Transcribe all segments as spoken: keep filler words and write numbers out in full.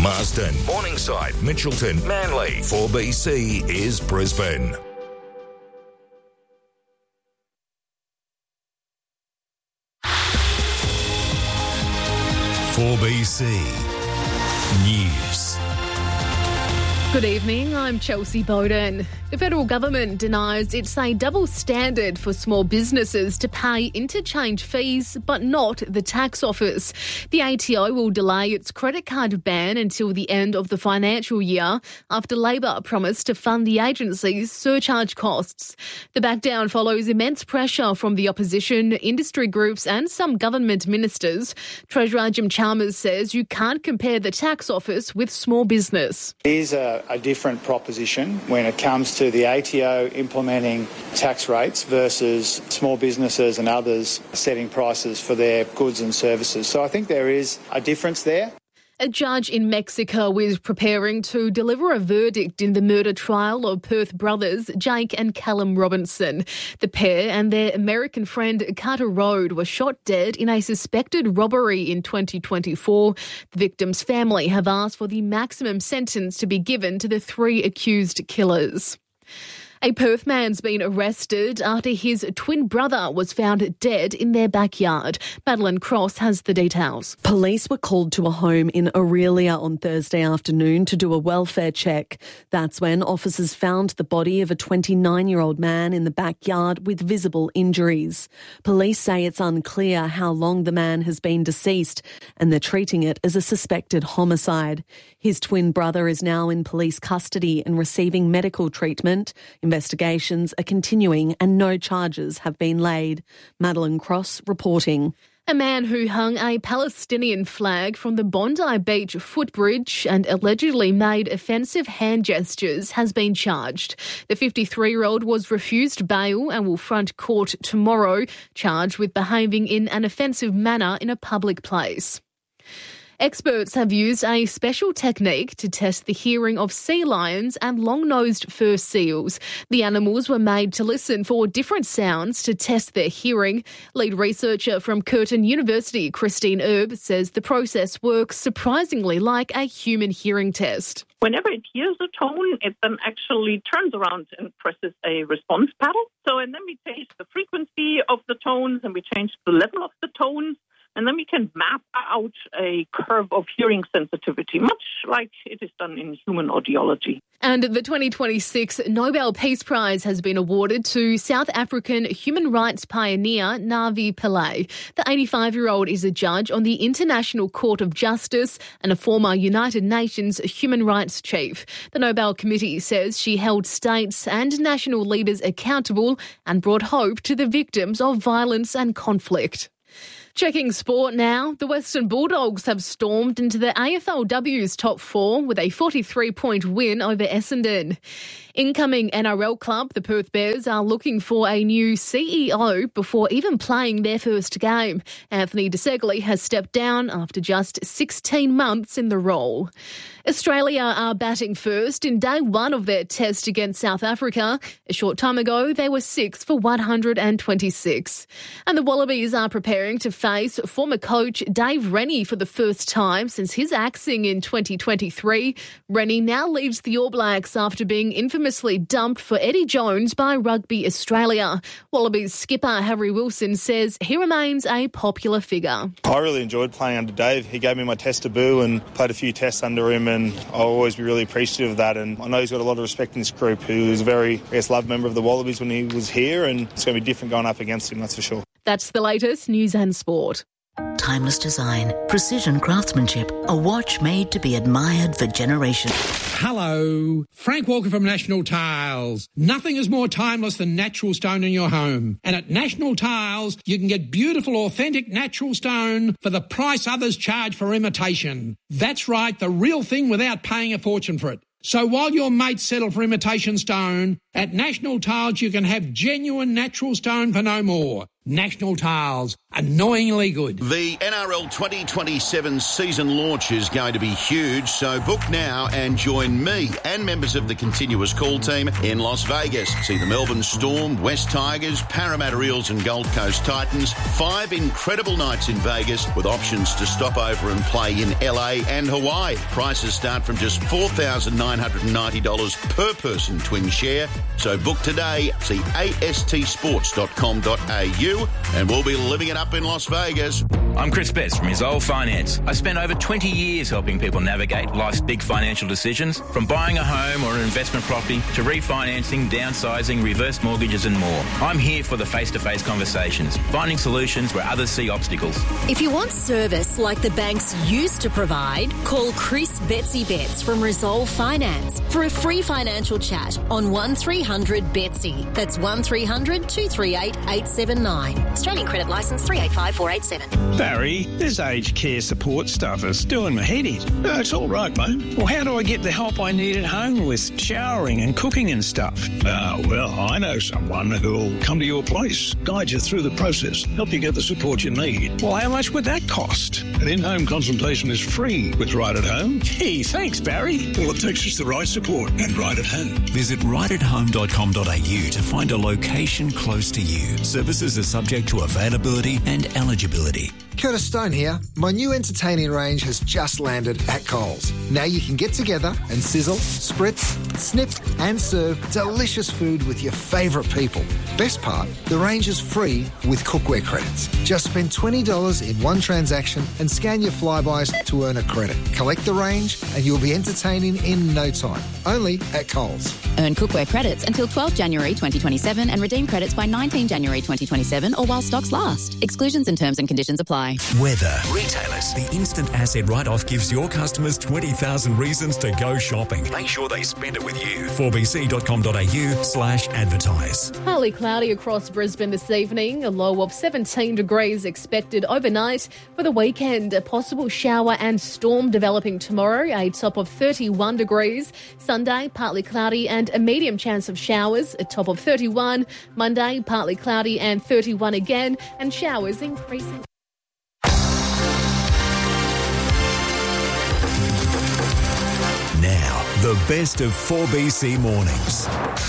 Marsden, Morningside, Mitchelton, Manly. four B C is Brisbane. four B C News. Good evening, I'm Chelsea Bowden. The federal government denies it's a double standard for small businesses to pay interchange fees, but not the tax office. The A T O will delay its credit card ban until the end of the financial year after Labor promised to fund the agency's surcharge costs. The backdown follows immense pressure from the opposition, industry groups and some government ministers. Treasurer Jim Chalmers says you can't compare the tax office with small business. Here's a, a different proposition when it comes to the A T O implementing tax rates versus small businesses and others setting prices for their goods and services. So I think there is a difference there. A judge in Mexico is preparing to deliver a verdict in the murder trial of Perth brothers Jake and Callum Robinson. The pair and their American friend Carter Road were shot dead in a suspected robbery in twenty twenty-four. The victim's family have asked for the maximum sentence to be given to the three accused killers. A Perth man's been arrested after his twin brother was found dead in their backyard. Madeline Cross has the details. Police were called to a home in Aurelia on Thursday afternoon to do a welfare check. That's when officers found the body of a twenty-nine-year-old man in the backyard with visible injuries. Police say it's unclear how long the man has been deceased and they're treating it as a suspected homicide. His twin brother is now in police custody and receiving medical treatment. Investigations are continuing and no charges have been laid. Madeline Cross reporting. A man who hung a Palestinian flag from the Bondi Beach footbridge and allegedly made offensive hand gestures has been charged. The fifty-three-year-old was refused bail and will front court tomorrow, charged with behaving in an offensive manner in a public place. Experts have used a special technique to test the hearing of sea lions and long-nosed fur seals. The animals were made to listen for different sounds to test their hearing. Lead researcher from Curtin University, Christine Erb, says the process works surprisingly like a human hearing test. Whenever it hears a tone, it then actually turns around and presses a response paddle. So, and then we change the frequency of the tones and we change the level of the tones. And then we can map out a curve of hearing sensitivity, much like it is done in human audiology. And the twenty twenty-six Nobel Peace Prize has been awarded to South African human rights pioneer Navi Pillay. The eighty-five-year-old is a judge on the International Court of Justice and a former United Nations human rights chief. The Nobel Committee says she held states and national leaders accountable and brought hope to the victims of violence and conflict. Checking sport now, the Western Bulldogs have stormed into the A F L W's top four with a forty-three point win over Essendon. Incoming N R L club, the Perth Bears, are looking for a new C E O before even playing their first game. Anthony DeSegli has stepped down after just sixteen months in the role. Australia are batting first in day one of their test against South Africa. A short time ago, they were six for one hundred twenty-six. And the Wallabies are preparing to face former coach Dave Rennie for the first time since his axing in twenty twenty-three. Rennie now leads the All Blacks after being infamously dumped for Eddie Jones by Rugby Australia. Wallabies skipper Harry Wilson says he remains a popular figure. I really enjoyed playing under Dave. He gave me my test debut and played a few tests under him, and I'll always be really appreciative of that. And I know he's got a lot of respect in this group. He was a very, I guess, loved member of the Wallabies when he was here, and it's going to be different going up against him, that's for sure. That's the latest news and sport. Timeless design, precision craftsmanship, a watch made to be admired for generations. Hello, Frank Walker from National Tiles. Nothing is more timeless than natural stone in your home. And at National Tiles, you can get beautiful, authentic natural stone for the price others charge for imitation. That's right, the real thing without paying a fortune for it. So while your mates settle for imitation stone, at National Tiles you can have genuine natural stone for no more. National Tiles. Annoyingly good. The N R L twenty twenty-seven season launch is going to be huge, so book now and join me and members of the continuous call team in Las Vegas. See the Melbourne Storm, West Tigers, Parramatta Eels and Gold Coast Titans. Five incredible nights in Vegas with options to stop over and play in L A and Hawaii. Prices start from just four thousand nine hundred ninety dollars per person twin share. So book today. See A S T sports dot com dot a u and we'll be living it up in Las Vegas. I'm Chris Best from Resolve Finance. I spent over twenty years helping people navigate life's big financial decisions, from buying a home or an investment property to refinancing, downsizing, reverse mortgages and more. I'm here for the face-to-face conversations, finding solutions where others see obstacles. If you want service like the banks used to provide, call Chris Betsy Betts from Resolve Finance for a free financial chat on one three hundred Betsy. That's one three hundred two three eight eight seven nine. Australian credit licence three eight five four eight seven. Barry, this aged care support stuff is doing my head in. No, it's all right, mate. Well, how do I get the help I need at home with showering and cooking and stuff? Ah, uh, well, I know someone who'll come to your place, guide you through the process, help you get the support you need. Well, how much would that cost? An in-home consultation is free with Right at Home. Gee, thanks, Barry. All it takes is the right support and Right at Home. Visit right at home dot com dot a u to find a location close to you. Services are subject to availability and eligibility. Curtis Stone here. My new entertaining range has just landed at Coles. Now you can get together and sizzle, spritz, snip and serve delicious food with your favourite people. Best part, the range is free with cookware credits. Just spend twenty dollars in one transaction and scan your Flybys to earn a credit. Collect the range and you'll be entertaining in no time. Only at Coles. Earn cookware credits until twelfth January twenty twenty-seven and redeem credits by nineteenth January twenty twenty-seven or while stocks last. Exclusions and terms and conditions apply. Weather. Retailers. The instant asset write-off gives your customers twenty thousand reasons to go shopping. Make sure they spend it with you. four b c dot com dot a u slash advertise. Partly cloudy across Brisbane this evening. A low of seventeen degrees expected overnight. For the weekend, a possible shower and storm developing tomorrow. A top of thirty-one degrees. Sunday, partly cloudy and a medium chance of showers. A top of thirty-one. Monday, partly cloudy and thirty-one again. And showers increasing. Now, the best of four B C mornings.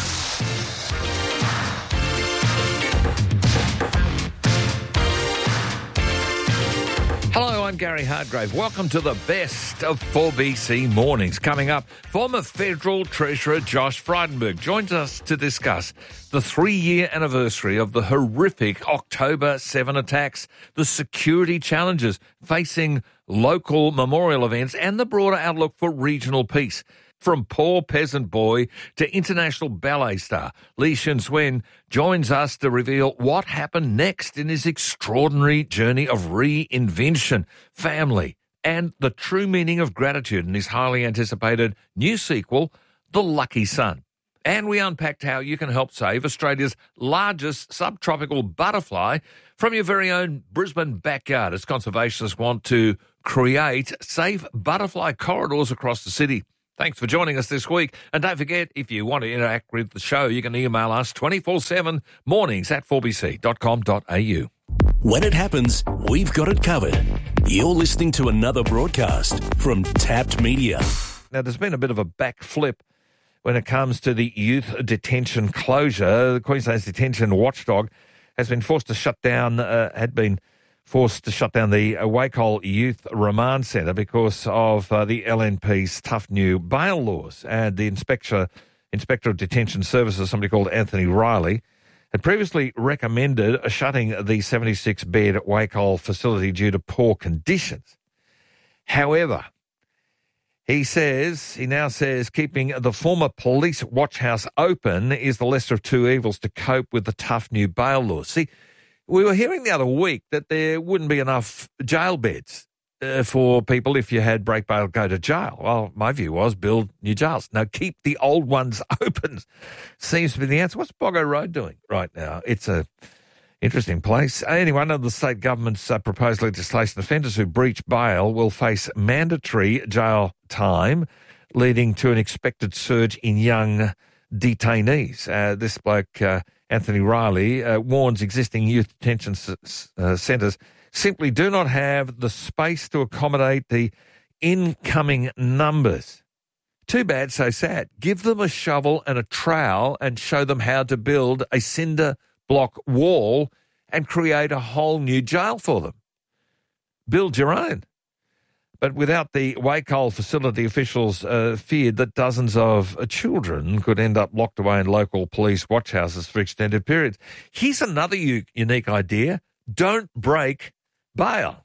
Hello, I'm Gary Hardgrave. Welcome to the best of four B C mornings. Coming up, former Federal Treasurer Josh Frydenberg joins us to discuss the three-year anniversary of the horrific October seventh attacks, the security challenges facing local memorial events and the broader outlook for regional peace. From poor peasant boy to international ballet star, Lee Shun-Swen joins us to reveal what happened next in his extraordinary journey of reinvention, family, and the true meaning of gratitude in his highly anticipated new sequel, The Lucky Son. And we unpacked how you can help save Australia's largest subtropical butterfly from your very own Brisbane backyard as conservationists want to create safe butterfly corridors across the city. Thanks for joining us this week. And don't forget, if you want to interact with the show, you can email us twenty-four seven mornings at four b c dot com dot a u. When it happens, we've got it covered. You're listening to another broadcast from Tapped Media. Now, there's been a bit of a backflip when it comes to the youth detention closure. The Queensland's detention watchdog has been forced to shut down, uh, had been forced to shut down the Wacol Youth Remand Centre because of uh, the L N P's tough new bail laws. And the inspector, inspector of Detention Services, somebody called Anthony Riley, had previously recommended shutting the seventy-six bed Wacol facility due to poor conditions. However, he says, he now says keeping the former police watch house open is the lesser of two evils to cope with the tough new bail laws. See, we were hearing the other week that there wouldn't be enough jail beds uh, for people if you had break bail go to jail. Well, my view was build new jails. No, keep the old ones open seems to be the answer. What's Boggo Road doing right now? It's a interesting place. Anyway, under the state government's uh, proposed legislation, offenders who breach bail will face mandatory jail time, leading to an expected surge in young detainees. Uh, this bloke... Uh, Anthony Riley, uh, warns existing youth detention s- uh, centres simply do not have the space to accommodate the incoming numbers. Too bad, so sad. Give them a shovel and a trowel and show them how to build a cinder block wall and create a whole new jail for them. Build your own. But without the Wacol facility, officials uh, feared that dozens of uh, children could end up locked away in local police watchhouses for extended periods. Here's another u- unique idea. Don't break bail.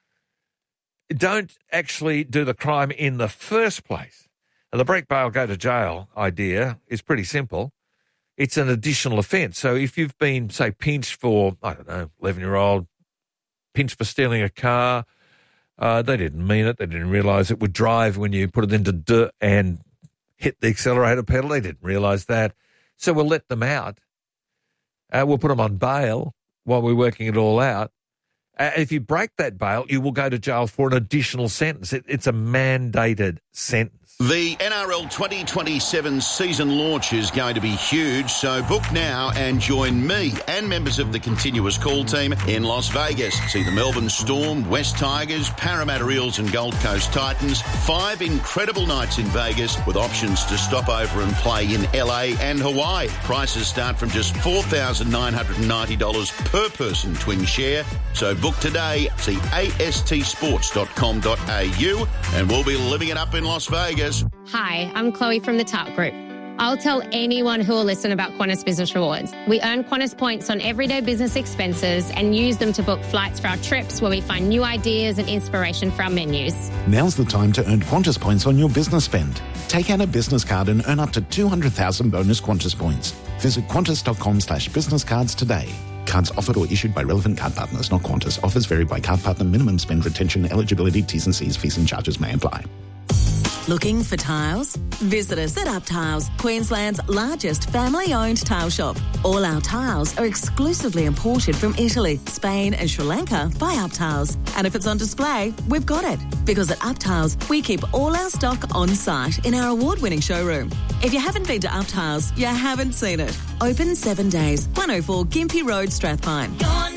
Don't actually do the crime in the first place. Now, the break bail, go to jail idea is pretty simple. It's an additional offence. So if you've been, say, pinched for, I don't know, eleven-year-old, pinched for stealing a car, uh, they didn't mean it. They didn't realise it would drive when you put it into dirt and hit the accelerator pedal. They didn't realise that. So we'll let them out. Uh, we'll put them on bail while we're working it all out. Uh, if you break that bail, you will go to jail for an additional sentence. It, it's a mandated sentence. The N R L twenty twenty-seven season launch is going to be huge, so book now and join me and members of the Continuous Call team in Las Vegas. See the Melbourne Storm, West Tigers, Parramatta Eels and Gold Coast Titans. Five incredible nights in Vegas with options to stop over and play in L A and Hawaii. Prices start from just four thousand nine hundred ninety dollars per person twin share. So book today. See A S T sports dot com dot a u and we'll be living it up in Las Vegas. Hi, I'm Chloe from the T A R P Group. I'll tell anyone who will listen about Qantas Business Rewards. We earn Qantas points on everyday business expenses and use them to book flights for our trips where we find new ideas and inspiration for our menus. Now's the time to earn Qantas points on your business spend. Take out a business card and earn up to two hundred thousand bonus Qantas points. Visit qantas.com slash business cards today. Cards offered or issued by relevant card partners, not Qantas. Offers vary by card partner. Minimum spend, retention, eligibility, T's and C's, fees and charges may apply. Looking for tiles? Visit us at Up Tiles, Queensland's largest family-owned tile shop. All our tiles are exclusively imported from Italy, Spain and Sri Lanka by Up Tiles. And if it's on display, we've got it. Because at Up Tiles, we keep all our stock on site in our award-winning showroom. If you haven't been to Up Tiles, you haven't seen it. Open seven days, one oh four Gympie Road, Strathpine.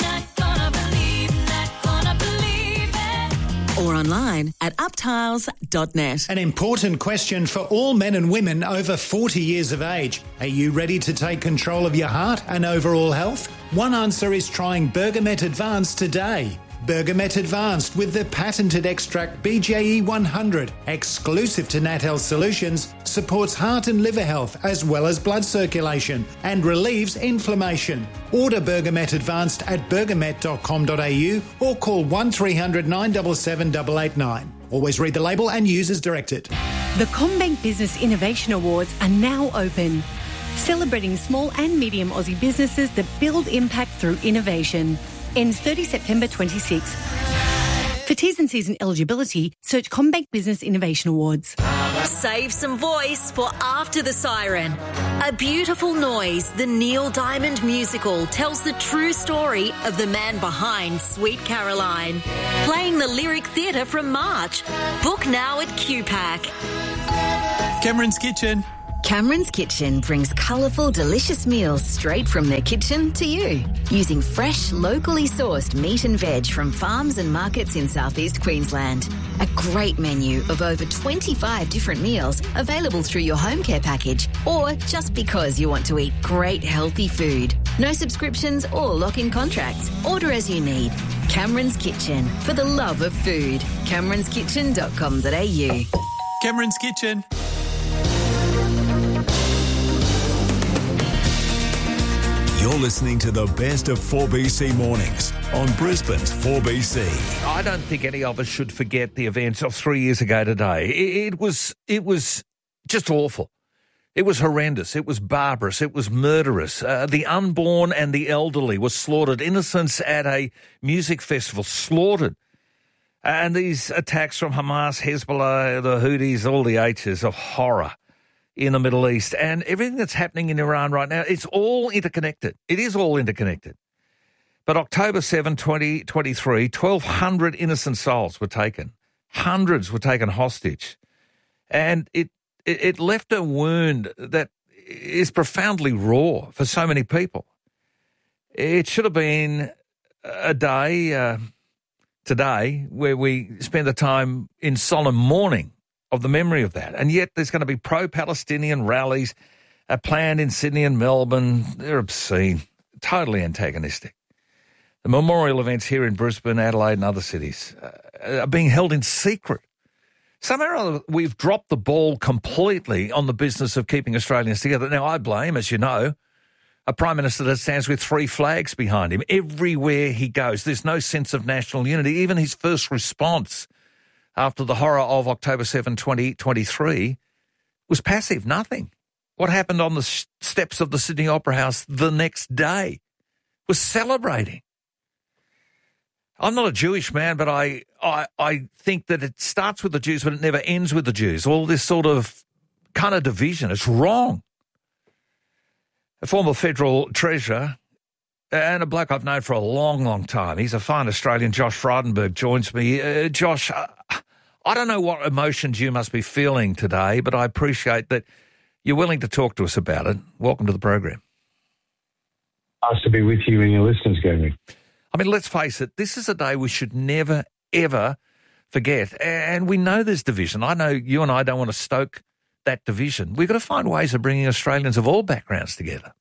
Or online at up tiles dot net. An important question for all men and women over forty years of age. Are you ready to take control of your heart and overall health? One answer is trying Bergamet Advanced today. Bergamet Advanced with the patented extract B J E one hundred, exclusive to Nat Health Solutions, supports heart and liver health as well as blood circulation and relieves inflammation. Order Bergamet Advanced at bergamet dot com dot a u or call one three hundred nine seven seven eight eight nine. Always read the label and use as directed. The CommBank Business Innovation Awards are now open, celebrating small and medium Aussie businesses that build impact through innovation. Ends thirtieth September twenty-sixth. For T's and C's and eligibility, search CommBank Business Innovation Awards. Save some voice for After the Siren. A Beautiful Noise, the Neil Diamond musical, tells the true story of the man behind Sweet Caroline. Playing the Lyric Theatre from March. Book now at Q PAC. Cameron's Kitchen. Cameron's Kitchen brings colourful, delicious meals straight from their kitchen to you. Using fresh, locally sourced meat and veg from farms and markets in southeast Queensland. A great menu of over twenty-five different meals available through your home care package or just because you want to eat great, healthy food. No subscriptions or lock-in contracts. Order as you need. Cameron's Kitchen, for the love of food. camerons kitchen dot com dot a u. Cameron's Kitchen. You're listening to the best of four B C mornings on Brisbane's four B C. I don't think any of us should forget the events of three years ago today. It, it was it was just awful. It was horrendous. It was barbarous. It was murderous. Uh, the unborn and the elderly were slaughtered. Innocents at a music festival slaughtered. And these attacks from Hamas, Hezbollah, the Houthis, all the H's of horror in the Middle East, and everything that's happening in Iran right now, it's all interconnected. It is all interconnected. But October seventh, twenty twenty-three, twelve hundred innocent souls were taken. Hundreds were taken hostage. And it, it, it left a wound that is profoundly raw for so many people. It should have been a day uh, today where we spend the time in solemn mourning of the memory of that. And yet there's going to be pro-Palestinian rallies uh, planned in Sydney and Melbourne. They're obscene, totally antagonistic. The memorial events here in Brisbane, Adelaide and other cities uh, are being held in secret. Somehow we've dropped the ball completely on the business of keeping Australians together. Now, I blame, as you know, a Prime Minister that stands with three flags behind him. Everywhere he goes, there's no sense of national unity. Even his first response after the horror of October seventh, twenty twenty-three was passive, nothing. What happened on the steps of the Sydney Opera House the next day was celebrating. I'm not a Jewish man, but I, I I think that it starts with the Jews, but it never ends with the Jews. All this sort of kind of division, it's wrong. A former federal treasurer and a bloke I've known for a long, long time. He's a fine Australian, Josh Frydenberg, joins me. Uh, Josh, uh, I don't know what emotions you must be feeling today, but I appreciate that you're willing to talk to us about it. Welcome to the program. Nice to be with you and your listeners, Gary. I mean, let's face it, this is a day we should never, ever forget. And we know there's division. I know you and I don't want to stoke that division. We've got to find ways of bringing Australians of all backgrounds together.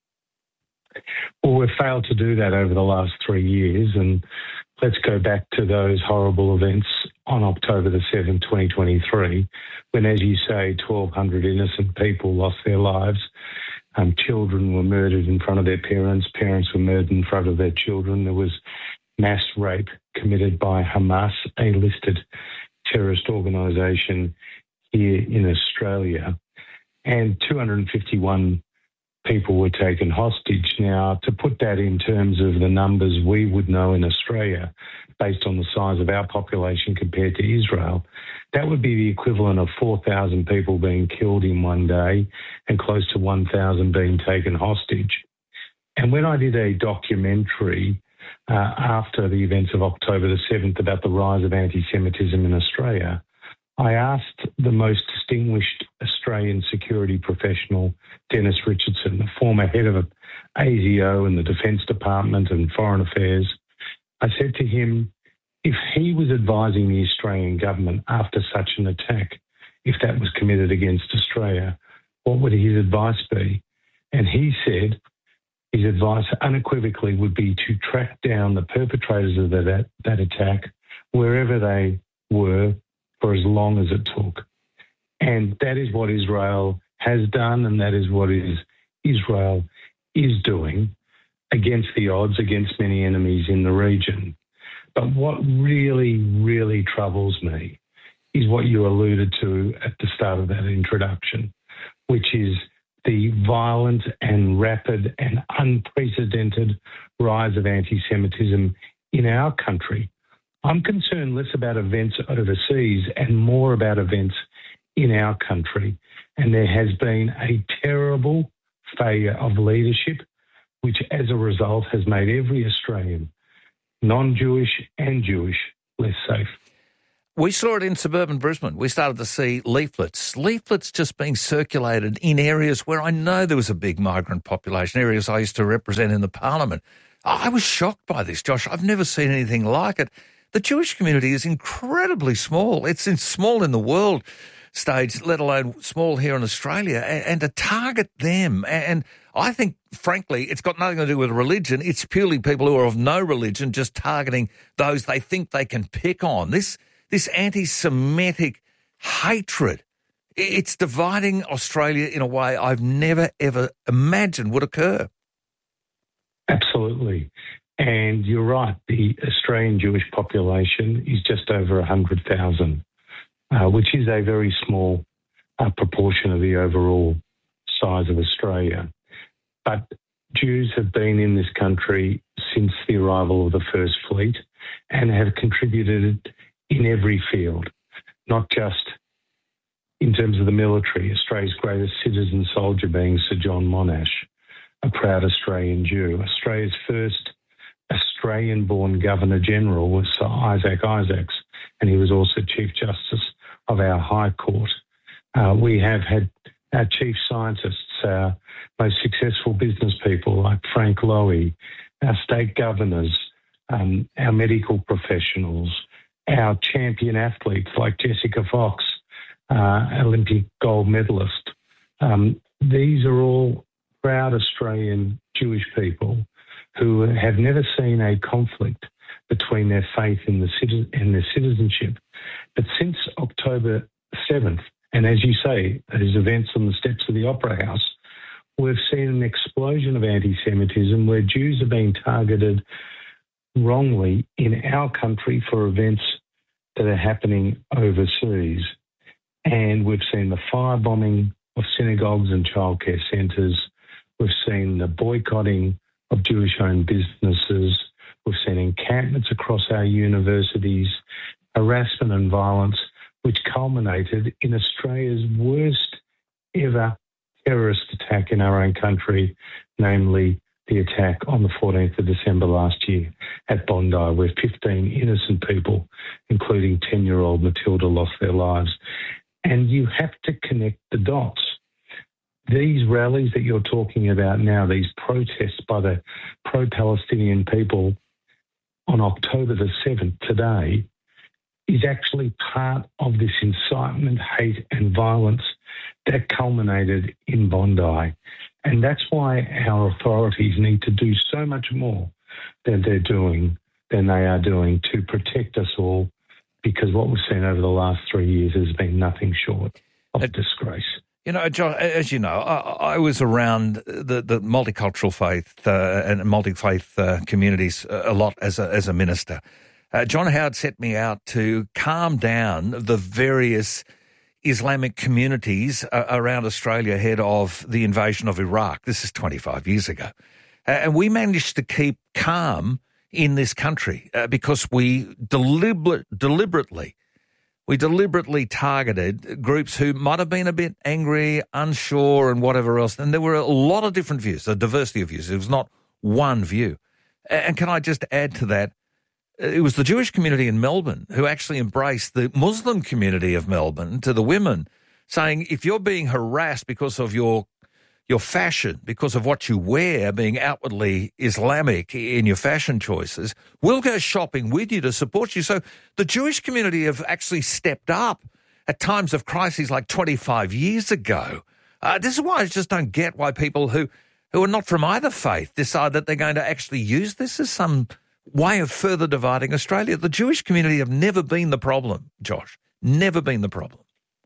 Well, we've failed to do that over the last three years, and let's go back to those horrible events on October the seventh, twenty twenty-three, when, as you say, twelve hundred innocent people lost their lives. Um, children were murdered in front of their parents. Parents were murdered in front of their children. There was mass rape committed by Hamas, a listed terrorist organisation here in Australia, and two hundred fifty-one people were taken hostage. Now, to put that in terms of the numbers we would know in Australia, based on the size of our population compared to Israel, that would be the equivalent of four thousand people being killed in one day and close to one thousand being taken hostage. And when I did a documentary uh, after the events of October the seventh about the rise of anti-Semitism in Australia, I asked the most distinguished Australian security professional, Dennis Richardson, the former head of A S I O and the Defence Department and Foreign Affairs. I said to him, if he was advising the Australian government after such an attack, if that was committed against Australia, what would his advice be? And he said his advice unequivocally would be to track down the perpetrators of that, that attack wherever they were for as long as it took. And that is what Israel has done, and that is what is Israel is doing against the odds, against many enemies in the region. But what really, really troubles me is what you alluded to at the start of that introduction, which is the violent and rapid and unprecedented rise of anti-Semitism in our country. I'm concerned less about events overseas and more about events in our country. And there has been a terrible failure of leadership, which as a result has made every Australian, non-Jewish and Jewish, less safe. We saw it in suburban Brisbane. We started to see leaflets, leaflets just being circulated in areas where I know there was a big migrant population, areas I used to represent in the parliament. I was shocked by this, Josh. I've never seen anything like it. The Jewish community is incredibly small. It's in small in the world stage, let alone small here in Australia, and, and to target them. And I think, frankly, it's got nothing to do with religion. It's purely people who are of no religion just targeting those they think they can pick on. This this anti-Semitic hatred, it's dividing Australia in a way I've never, ever imagined would occur. Absolutely. And you're right, the Australian Jewish population is just over one hundred thousand, uh, which is a very small uh, proportion of the overall size of Australia. But Jews have been in this country since the arrival of the First Fleet and have contributed in every field, not just in terms of the military. Australia's greatest citizen soldier being Sir John Monash, a proud Australian Jew. Australia's first Australian-born Governor-General was Sir Isaac Isaacs, and he was also Chief Justice of our High Court. Uh, we have had our chief scientists, our most successful business people like Frank Lowy, our state governors, um, our medical professionals, our champion athletes like Jessica Fox, uh, Olympic gold medalist. Um, these are all proud Australian Jewish people who have never seen a conflict between their faith and, the citi- and their citizenship. But since October seventh, and as you say, those events on the steps of the Opera House, we've seen an explosion of anti-Semitism where Jews are being targeted wrongly in our country for events that are happening overseas. And we've seen the firebombing of synagogues and childcare centres. We've seen the boycotting of Jewish-owned businesses. We've seen encampments across our universities, harassment and violence, which culminated in Australia's worst ever terrorist attack in our own country, namely the attack on the fourteenth of December last year at Bondi, where fifteen innocent people, including ten-year-old Matilda, lost their lives. And you have to connect the dots. These rallies that you're talking about now, these protests by the pro-Palestinian people on October the seventh today, is actually part of this incitement, hate and violence that culminated in Bondi. And that's why our authorities need to do so much more than they're doing, than they are doing to protect us all, because what we've seen over the last three years has been nothing short of a disgrace. You know, John, as you know, I, I was around the, the multicultural faith uh, and multi-faith uh, communities a lot as a, as a minister. Uh, John Howard set me out to calm down the various Islamic communities uh, around Australia ahead of the invasion of Iraq. This is twenty-five years ago. Uh, and we managed to keep calm in this country uh, because we deliberate, deliberately, we deliberately targeted groups who might have been a bit angry, unsure and whatever else. And there were a lot of different views, a diversity of views. It was not one view. And can I just add to that, it was the Jewish community in Melbourne who actually embraced the Muslim community of Melbourne to the women, saying if you're being harassed because of your your fashion, because of what you wear, being outwardly Islamic in your fashion choices, we'll go shopping with you to support you. So the Jewish community have actually stepped up at times of crises like twenty-five years ago. Uh, this is why I just don't get why people who, who are not from either faith decide that they're going to actually use this as some way of further dividing Australia. The Jewish community have never been the problem, Josh, never been the problem.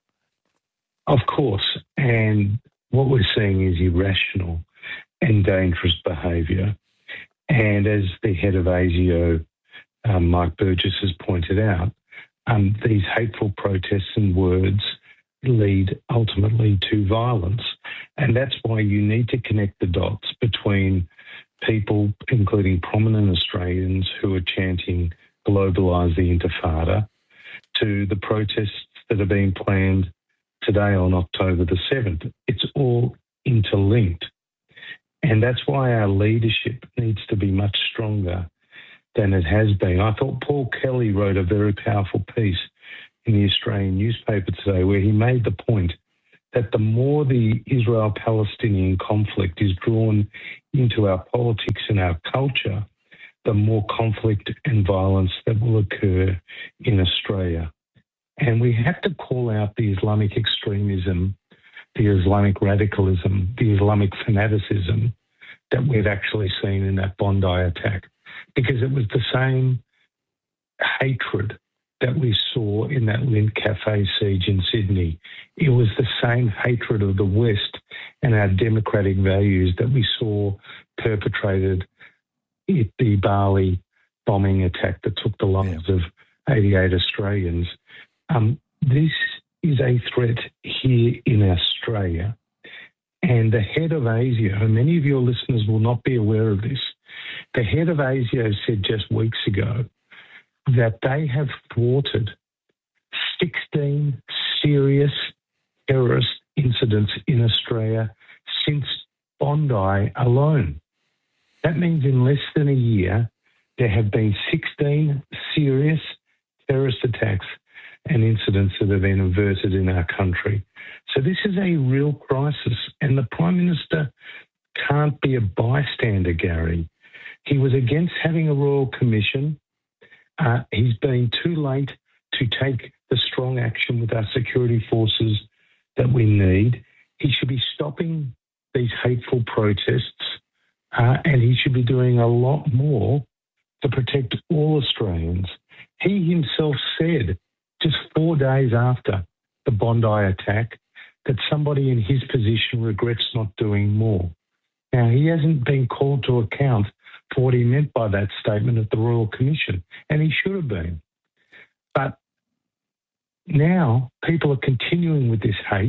Of course, and what we're seeing is irrational and dangerous behaviour. And as the head of ASIO, um, Mike Burgess, has pointed out, um, these hateful protests and words lead ultimately to violence. And that's why you need to connect the dots between people, including prominent Australians who are chanting "globalise the Intifada," to the protests that are being planned today on October the seventh. It's all interlinked. And that's why our leadership needs to be much stronger than it has been. I thought Paul Kelly wrote a very powerful piece in the Australian newspaper today where he made the point that the more the Israel-Palestinian conflict is drawn into our politics and our culture, the more conflict and violence that will occur in Australia. And we have to call out the Islamic extremism, the Islamic radicalism, the Islamic fanaticism that we've actually seen in that Bondi attack, because it was the same hatred that we saw in that Lindt Cafe siege in Sydney. It was the same hatred of the West and our democratic values that we saw perpetrated at the Bali bombing attack that took the lives yeah. of eighty-eight Australians. Um, this is a threat here in Australia. And the head of ASIO, many of your listeners will not be aware of this, the head of ASIO said just weeks ago that they have thwarted sixteen serious terrorist incidents in Australia since Bondi alone. That means in less than a year, there have been sixteen serious terrorist attacks and incidents that have been averted in our country. So this is a real crisis, and the Prime Minister can't be a bystander, Gary. He was against having a Royal Commission. Uh, he's been too late to take the strong action with our security forces that we need. He should be stopping these hateful protests, uh, and he should be doing a lot more to protect all Australians. He himself said just four days after the Bondi attack that somebody in his position regrets not doing more. Now, he hasn't been called to account for what he meant by that statement at the Royal Commission, and he should have been. But now people are continuing with this hate,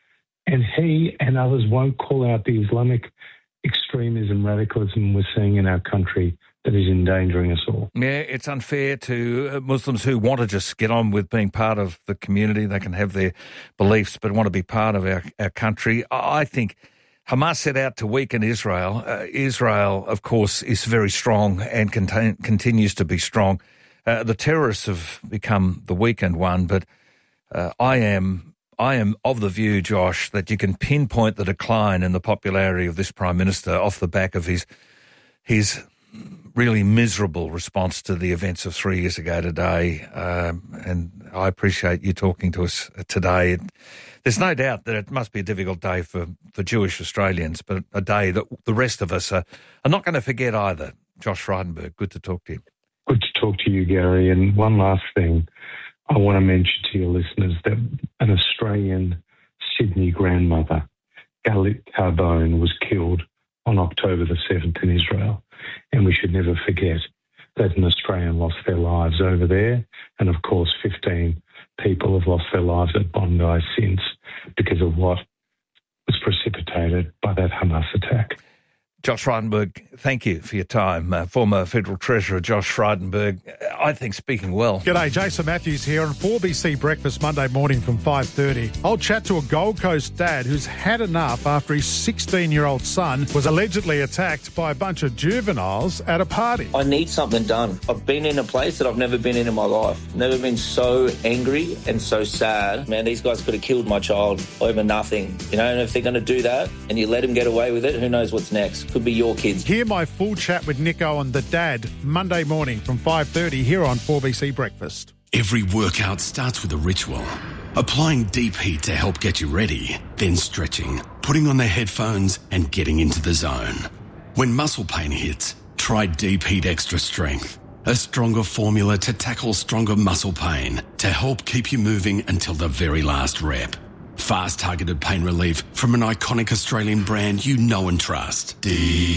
and he and others won't call out the Islamic extremism, radicalism we're seeing in our country that is endangering us all. Yeah, it's unfair to Muslims who want to just get on with being part of the community. They can have their beliefs but want to be part of our, our country. I think Hamas set out to weaken Israel. Uh, Israel, of course, is very strong and contain, continues to be strong. Uh, the terrorists have become the weakened one, but uh, I am I am of the view, Josh, that you can pinpoint the decline in the popularity of this Prime Minister off the back of his his really miserable response to the events of three years ago today. Um, and I appreciate you talking to us today. There's no doubt that it must be a difficult day for, for Jewish Australians, but a day that the rest of us are, are not going to forget either. Josh Frydenberg, good to talk to you. Good to talk to you, Gary. And one last thing I want to mention to your listeners, that an Australian Sydney grandmother, Galit Carbone, was killed on October the seventh in Israel. And we should never forget that an Australian lost their lives over there. And, of course, fifteen people have lost their lives at Bondi since because of what was precipitated by that Hamas attack. Josh Frydenberg, thank you for your time. Uh, former Federal Treasurer Josh Frydenberg, I think speaking well. G'day, Jason Matthews here on four B C Breakfast Monday morning from five thirty. I'll chat to a Gold Coast dad who's had enough after his sixteen-year-old son was allegedly attacked by a bunch of juveniles at a party. I need something done. I've been in a place that I've never been in in my life. Never been so angry and so sad. Man, these guys could have killed my child over nothing. You know, and if they're going to do that and you let them get away with it, who knows what's next? Could be your kids. Hear my full chat with Nico on The Dad Monday morning from five thirty here on four B C Breakfast. Every workout starts with a ritual. Applying deep heat to help get you ready, then stretching, putting on the headphones and getting into the zone. When muscle pain hits, try Deep Heat Extra Strength, a stronger formula to tackle stronger muscle pain to help keep you moving until the very last rep. Fast targeted pain relief from an iconic Australian brand you know and trust. Deep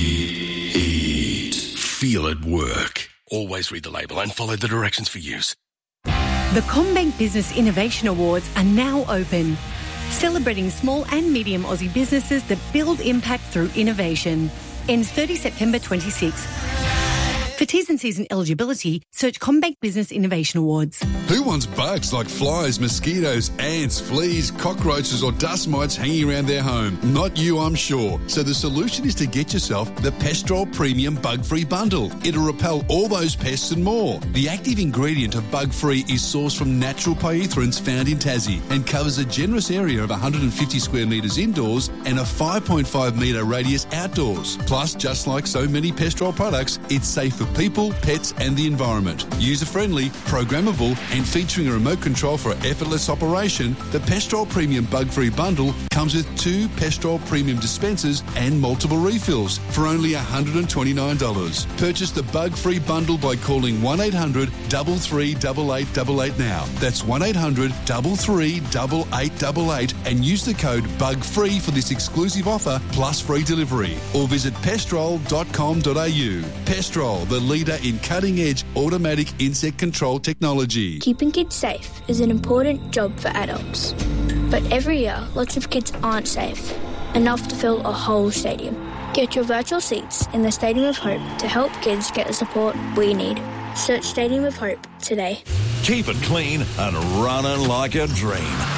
Heat. Feel it work. Always read the label and follow the directions for use. The CommBank Business Innovation Awards are now open, celebrating small and medium Aussie businesses that build impact through innovation. Ends thirtieth September twenty-sixth. For T's and C's and eligibility, search CommBank Business Innovation Awards. Who wants bugs like flies, mosquitoes, ants, fleas, cockroaches or dust mites hanging around their home? Not you, I'm sure. So the solution is to get yourself the Pestrol Premium Bug-Free Bundle. It'll repel all those pests and more. The active ingredient of Bug-Free is sourced from natural pyrethroids found in Tassie and covers a generous area of one hundred fifty square metres indoors and a five point five metre radius outdoors. Plus, just like so many Pestrol products, it's safe for people, pets and the environment. User-friendly, programmable and featuring a remote control for effortless operation, the Pestrol Premium Bug-Free Bundle comes with two Pestrol Premium dispensers and multiple refills for only one hundred twenty-nine dollars. Purchase the Bug-Free Bundle by calling one eight hundred, three three eight, eight eight eight now. That's one eight hundred, three three eight, eight eight eight and use the code BUGFREE for this exclusive offer plus free delivery. Or visit pestrol dot com dot a u. Pestrol, the leader in cutting-edge automatic insect control technology. Keeping kids safe is an important job for adults. But every year, lots of kids aren't safe, enough to fill a whole stadium. Get your virtual seats in the Stadium of Hope to help kids get the support we need. Search Stadium of Hope today. Keep it clean and running like a dream.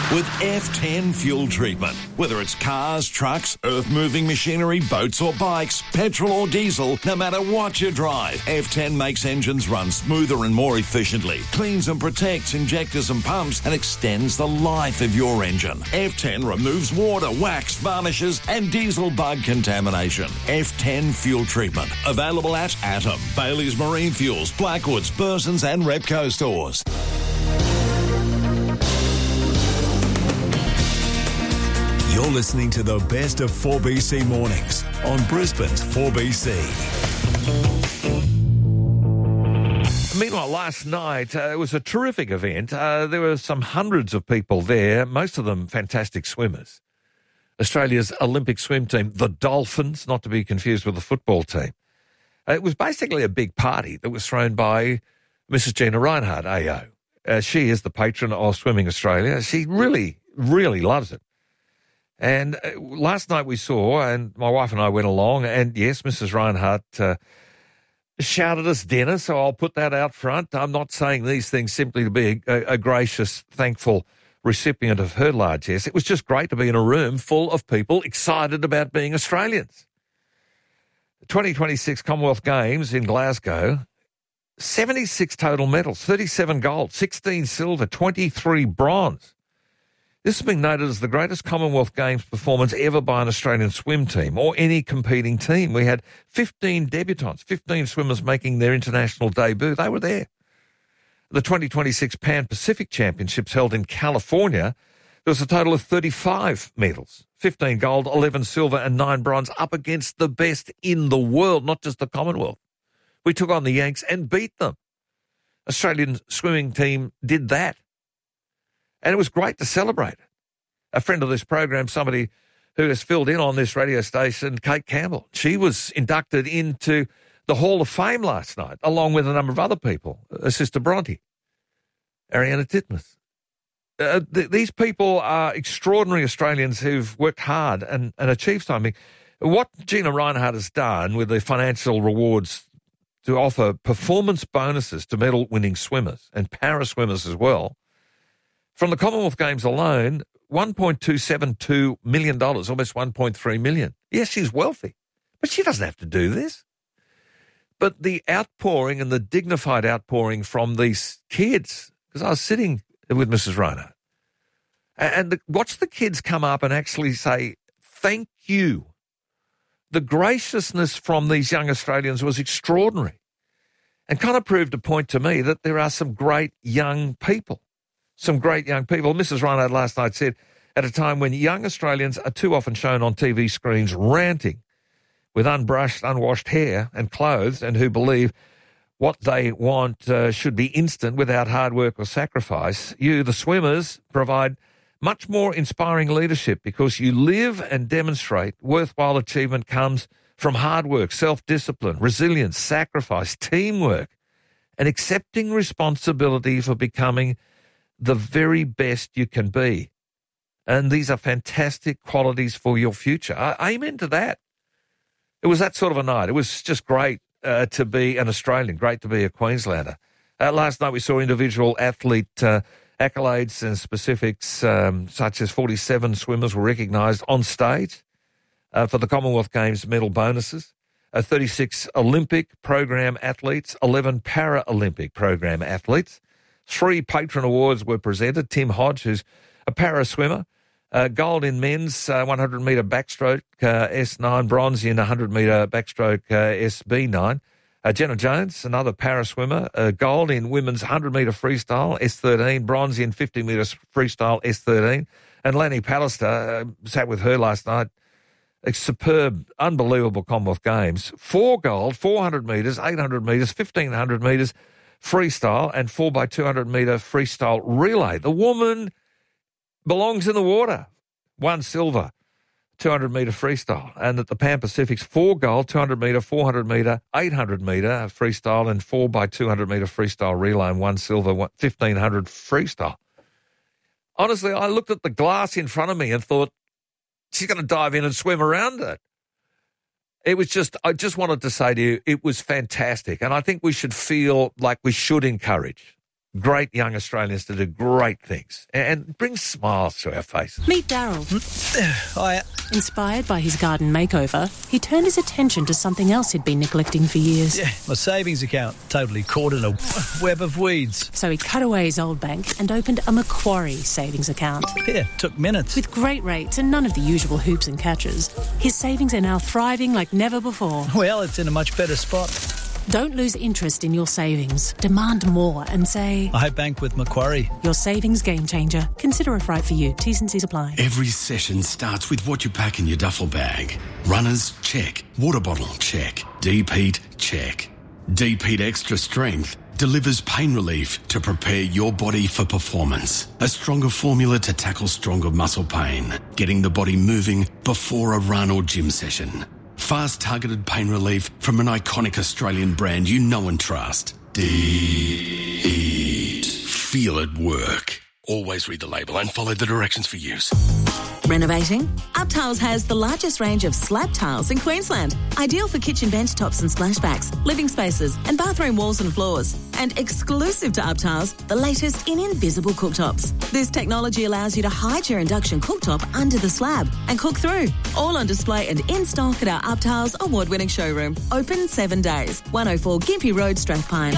with F ten fuel treatment. Whether it's cars, trucks, earth-moving machinery, boats or bikes, petrol or diesel, no matter what you drive, F ten makes engines run smoother and more efficiently, cleans and protects injectors and pumps, and extends the life of your engine. F ten removes water, wax, varnishes, and diesel bug contamination. F ten fuel treatment. Available at Atom, Bailey's Marine Fuels, Blackwoods, Burson's, and Repco stores. You're listening to the best of four B C mornings on Brisbane's four B C. Meanwhile, last night, uh, it was a terrific event. Uh, there were some hundreds of people there, most of them fantastic swimmers. Australia's Olympic swim team, the Dolphins, not to be confused with the football team. Uh, it was basically a big party that was thrown by Missus Gina Reinhardt, A O. Uh, she is the patron of Swimming Australia. She really, really loves it. And uh, last night we saw, and my wife and I went along, and yes, Missus Reinhardt uh, shouted us dinner, so I'll put that out front. I'm not saying these things simply to be a, a gracious, thankful recipient of her largesse. It was just great to be in a room full of people excited about being Australians. The twenty twenty-six Commonwealth Games in Glasgow, seventy-six total medals, thirty-seven gold, sixteen silver, twenty-three bronze. This has been noted as the greatest Commonwealth Games performance ever by an Australian swim team or any competing team. We had fifteen debutants, fifteen swimmers making their international debut. They were there. The twenty twenty-six Pan-Pacific Championships held in California, there was a total of thirty-five medals, fifteen gold, eleven silver and nine bronze, up against the best in the world, not just the Commonwealth. We took on the Yanks and beat them. Australian swimming team did that. And it was great to celebrate it. A friend of this program, somebody who has filled in on this radio station, Kate Campbell, she was inducted into the Hall of Fame last night, along with a number of other people, her sister Bronte, Ariana Titmuss. Uh, th- these people are extraordinary Australians who've worked hard and, and achieved something. What Gina Reinhardt has done with the financial rewards to offer performance bonuses to medal-winning swimmers and para-swimmers as well, from the Commonwealth Games alone, one point two seven two million dollars, almost one point three million dollars. Yes, she's wealthy, but she doesn't have to do this. But the outpouring and the dignified outpouring from these kids, because I was sitting with Missus Reinhardt, and the, watch the kids come up and actually say, thank you. The graciousness from these young Australians was extraordinary and kind of proved a point to me that there are some great young people. Some great young people. Missus Reinhardt last night said, at a time when young Australians are too often shown on T V screens ranting with unbrushed, unwashed hair and clothes, and who believe what they want uh, should be instant without hard work or sacrifice, you, the swimmers, provide much more inspiring leadership because you live and demonstrate worthwhile achievement comes from hard work, self-discipline, resilience, sacrifice, teamwork, and accepting responsibility for becoming the very best you can be. And these are fantastic qualities for your future. I, amen to that. It was that sort of a night. It was just great uh, to be an Australian, great to be a Queenslander. Uh, last night we saw individual athlete uh, accolades and specifics, um, such as forty-seven swimmers were recognised on stage uh, for the Commonwealth Games medal bonuses, uh, thirty-six Olympic program athletes, eleven Paralympic program athletes. Three patron awards were presented. Tim Hodge, who's a para swimmer, uh, gold in men's uh, one hundred metre backstroke uh, S nine, bronze in one hundred metre backstroke uh, S B nine. Uh, Jenna Jones, another para swimmer, uh, gold in women's one hundred metre freestyle S thirteen, bronze in fifty metre freestyle S thirteen. And Lanny Pallister, uh, sat with her last night. A superb, unbelievable Commonwealth Games. Four gold, four hundred metres, eight hundred metres, fifteen hundred metres, freestyle and four by two hundred metre freestyle relay. The woman belongs in the water. One silver, two hundred metre freestyle. And at the Pan Pacific's four gold, two hundred metre, four hundred metre, eight hundred metre freestyle and four by two hundred metre freestyle relay and one silver, fifteen hundred freestyle. Honestly, I looked at the glass in front of me and thought, she's going to dive in and swim around it. It was just, I just wanted to say to you, it was fantastic. And I think we should feel like we should encourage great young Australians to do great things and bring smiles to our faces. Meet Daryl. Hi. Inspired by his garden makeover, he turned his attention to something else he'd been neglecting for years. Yeah, my savings account, totally caught in a web of weeds. So he cut away his old bank and opened a Macquarie savings account. Yeah, took minutes. With great rates and none of the usual hoops and catches, his savings are now thriving like never before. Well, it's in a much better spot. Don't lose interest in your savings. Demand more and say, I bank with Macquarie. Your savings game changer. Consider if right for you. T's and C's apply. Every session starts with what you pack in your duffel bag. Runners, check. Water bottle, check. Deep heat, check. Deep heat extra strength delivers pain relief to prepare your body for performance. A stronger formula to tackle stronger muscle pain. Getting the body moving before a run or gym session. Fast targeted pain relief from an iconic Australian brand you know and trust. Deep. Feel it work. Always read the label and follow the directions for use. Renovating? UpTiles has the largest range of slab tiles in Queensland. Ideal for kitchen bench tops and splashbacks, living spaces and bathroom walls and floors. And exclusive to UpTiles, the latest in invisible cooktops. This technology allows you to hide your induction cooktop under the slab and cook through. All on display and in stock at our UpTiles award-winning showroom. Open seven days. one oh four Gympie Road, Strathpine.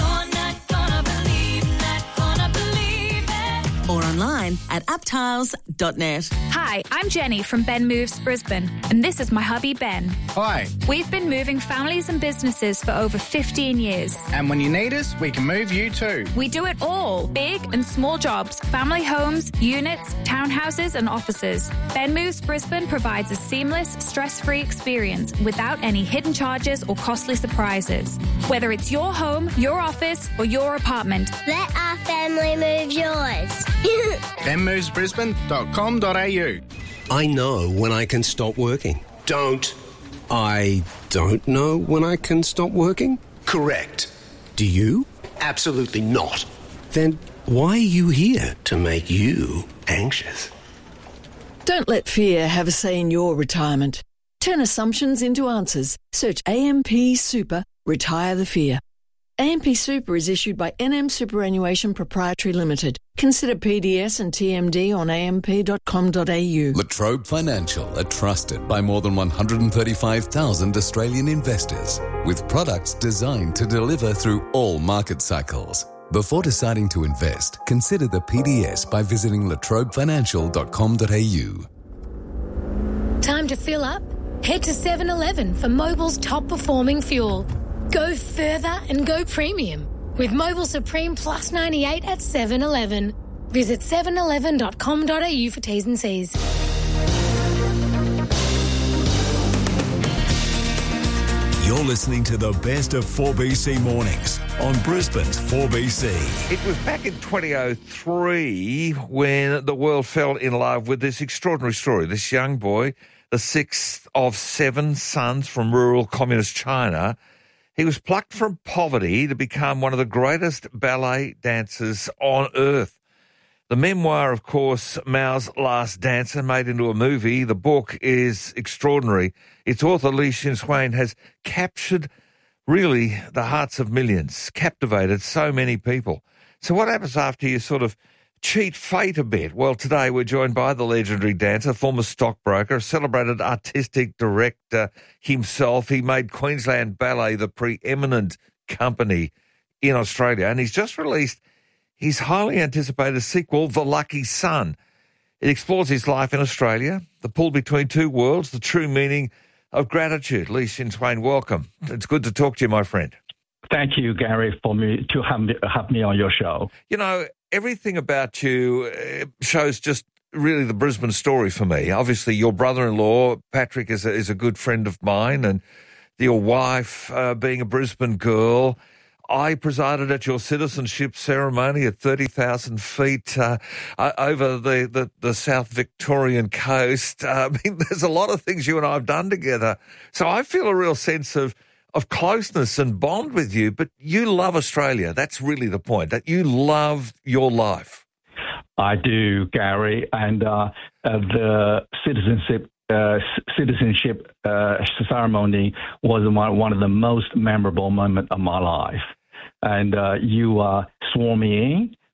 Or online at uptiles dot net. Hi, I'm Jenny from Ben Moves Brisbane, and this is my hubby Ben. Hi. We've been moving families and businesses for over fifteen years. And when you need us, we can move you too. We do it all, big and small jobs, family homes, units, townhouses and offices. Ben Moves Brisbane provides a seamless, stress-free experience without any hidden charges or costly surprises. Whether it's your home, your office or your apartment. Let our family move yours. ben moves brisbane dot com dot a u. I know when I can stop working. Don't. I don't know when I can stop working? Correct. Do you? Absolutely not. Then why are you here? To make you anxious. Don't let fear have a say in your retirement. Turn assumptions into answers. Search A M P Super, Retire the Fear. A M P Super is issued by N M Superannuation Proprietary Limited. Consider P D S and T M D on a m p dot com dot a u. La Trobe Financial are trusted by more than one hundred thirty-five thousand Australian investors, with products designed to deliver through all market cycles. Before deciding to invest, consider the P D S by visiting la trobe financial dot com dot a u. Time to fill up? Head to seven eleven for Mobil's top performing fuel. Go further and go premium with Mobil Supreme Plus ninety-eight at seven eleven. Visit seven eleven dot com dot a u for T's and C's. You're listening to the best of four B C mornings on Brisbane's four B C. It was back in twenty oh three when the world fell in love with this extraordinary story. This young boy, the sixth of seven sons from rural communist China, he was plucked from poverty to become one of the greatest ballet dancers on earth. The memoir, of course, Mao's Last Dancer, made into a movie. The book is extraordinary. Its author, Li Shinhuan, has captured, really, the hearts of millions, captivated so many people. So what happens after you sort of cheat fate a bit? Well, today we're joined by the legendary dancer, former stockbroker, celebrated artistic director himself. He made Queensland Ballet the preeminent company in Australia, and he's just released his highly anticipated sequel, The Lucky Son. It explores his life in Australia, the pull between two worlds, the true meaning of gratitude. Li Shinhuan, welcome. It's good to talk to you, my friend. Thank you, Gary, for me to have me, have me on your show. You know, everything about you shows just really the Brisbane story for me. Obviously, your brother-in-law, Patrick, is a, is a good friend of mine, and your wife uh, being a Brisbane girl. I presided at your citizenship ceremony at thirty thousand feet uh, over the, the, the South Victorian coast. Uh, I mean, there's a lot of things you and I have done together. So I feel a real sense of of closeness and bond with you, but you love Australia. That's really the point, that you love your life. I do, Gary, and uh, uh, the citizenship uh, citizenship uh, ceremony was one, one of the most memorable moments of my life. And uh, you uh, swore me in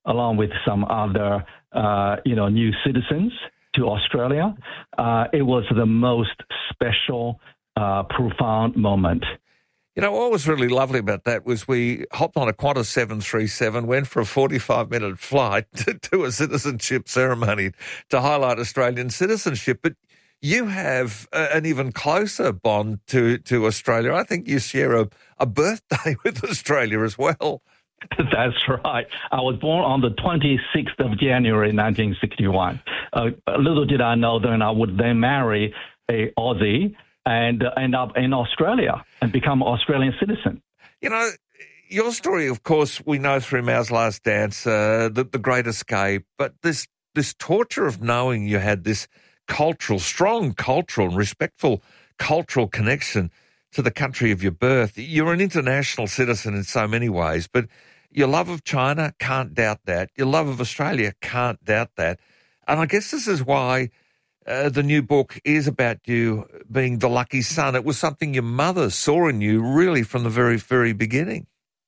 along with some other, uh, you know, new citizens to Australia. Uh, it was the most special, uh, profound moment. You know, what was really lovely about that was we hopped on a Qantas seven thirty-seven, went for a forty-five minute flight to, to a citizenship ceremony to highlight Australian citizenship. But you have a, an even closer bond to, to Australia. I think you share a, a birthday with Australia as well. That's right. I was born on the twenty-sixth of January, nineteen sixty-one. Uh, little did I know then I would then marry a Aussie and uh, end up in Australia and become an Australian citizen. You know, your story, of course, we know through Mao's Last Dance, uh, the, the Great Escape, but this this torture of knowing you had this cultural, strong cultural and respectful cultural connection to the country of your birth. You're an international citizen in so many ways, but your love of China, can't doubt that. Your love of Australia, can't doubt that. And I guess this is why uh, the new book is about you being the lucky son. It was something your mother saw in you really from the very, very beginning.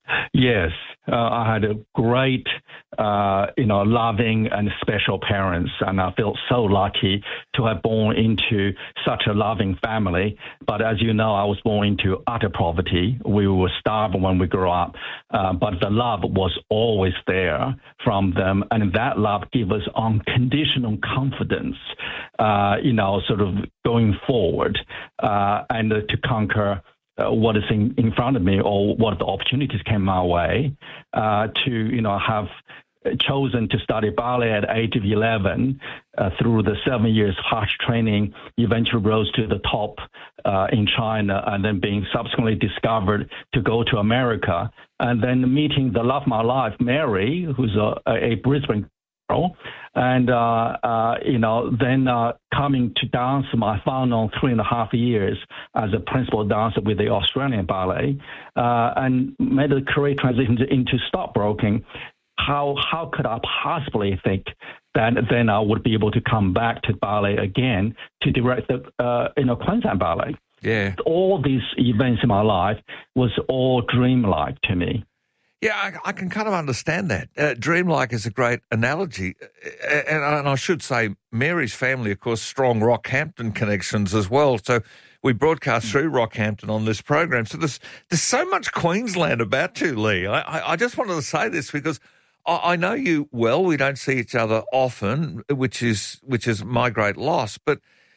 Yes, uh, I had a great, uh, you know, loving and special parents, and I felt so lucky to have born into such a loving family. But as you know, I was born into utter poverty. We were starved when we grew up, uh, but the love was always there from them, and that love gave us unconditional confidence, uh, you know, sort of going forward uh, and uh, to conquer Uh, what is in, in front of me or what the opportunities came my way uh, to, you know, have chosen to study ballet at age of eleven uh, through the seven years harsh training, eventually rose to the top uh, in China and then being subsequently discovered to go to America and then meeting the love of my life, Mary, who's a, a Brisbane girl. And, uh, uh, you know, then uh, coming to dance my final three and a half years as a principal dancer with the Australian Ballet uh, and made a career transition into stockbroking. How how could I possibly think that then I would be able to come back to ballet again to direct the, uh, you know, Queensland Ballet? Yeah. All these events in my life was all dreamlike to me. Yeah, I, I can kind of understand that. Uh, dreamlike is a great analogy. And, and I should say Mary's family, of course, strong Rockhampton connections as well. So we broadcast through Rockhampton on this program. So there's there's so much Queensland about you, Lee. I, I, I just wanted to say this because I, I know you well. We don't see each other often, which is which is my great loss. But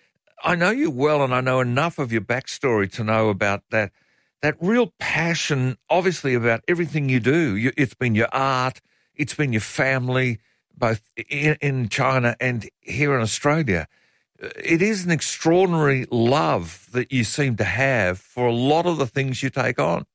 I know you well, and I know enough of your backstory to know about that. That real passion, obviously, about everything you do. You, it's been your art, it's been your family, both in, in China and here in Australia. It is an extraordinary love that you seem to have for a lot of the things you take on.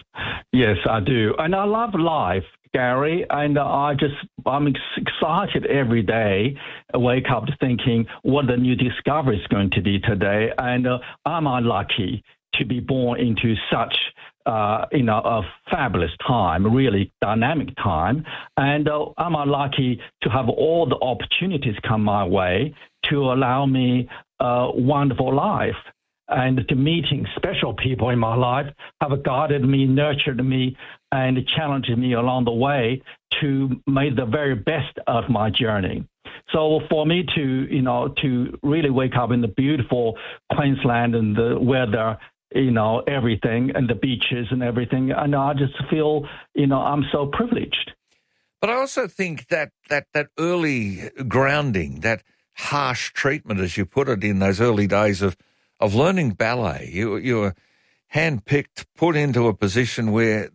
Yes, I do. And I love life, Gary, and I just, I'm excited every day. I wake up thinking what the new discovery is going to be today, and uh, am I lucky to be born into such, uh, you know, a fabulous time, really dynamic time. And uh, am I lucky to have all the opportunities come my way to allow me a wonderful life and to meeting special people in my life have guided me, nurtured me, and challenged me along the way to make the very best of my journey. So for me to, you know, to really wake up in the beautiful Queensland and the weather, you know, everything and the beaches and everything. And I just feel, you know, I'm so privileged. But I also think that that, that early grounding, that harsh treatment, as you put it, in those early days of, of learning ballet, you, you were handpicked, put into a position where